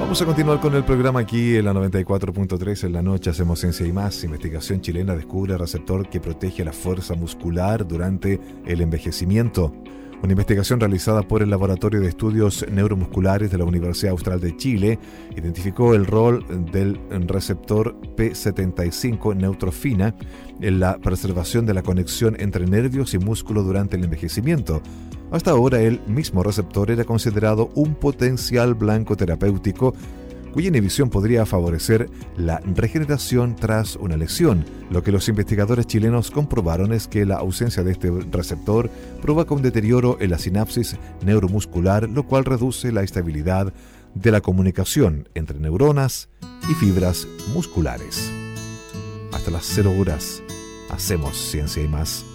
Vamos a continuar con el programa aquí en la 94.3. En la noche hacemos Ciencia y Más. Investigación chilena descubre receptor que protege la fuerza muscular durante el envejecimiento. Una investigación realizada por el Laboratorio de Estudios Neuromusculares de la Universidad Austral de Chile identificó el rol del receptor P75 neutrofina en la preservación de la conexión entre nervios y músculo durante el envejecimiento. Hasta ahora, el mismo receptor era considerado un potencial blanco terapéutico cuya inhibición podría favorecer la regeneración tras una lesión. Lo que los investigadores chilenos comprobaron es que la ausencia de este receptor provoca un deterioro en la sinapsis neuromuscular, lo cual reduce la estabilidad de la comunicación entre neuronas y fibras musculares. Hasta las 0 horas hacemos Ciencia y Más.